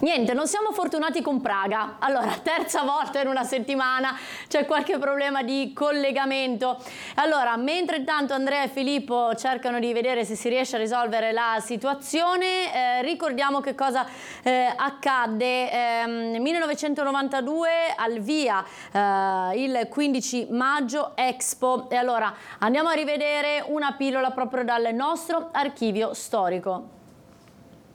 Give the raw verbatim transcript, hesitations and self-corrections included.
Niente, non siamo fortunati con Praga. Allora, terza volta in una settimana c'è qualche problema di collegamento. Allora, mentre intanto Andrea e Filippo cercano di vedere se si riesce a risolvere la situazione, eh, ricordiamo che cosa eh, accadde eh, millenovecentonovantadue al via eh, il quindici maggio Expo. E allora andiamo a rivedere una pillola proprio dal nostro archivio storico.